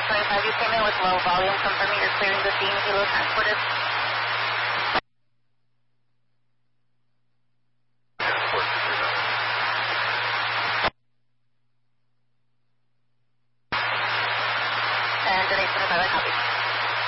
25, you came in with low volume, confirming you're clearing the scene, kilo transported. And donation 25, I copy.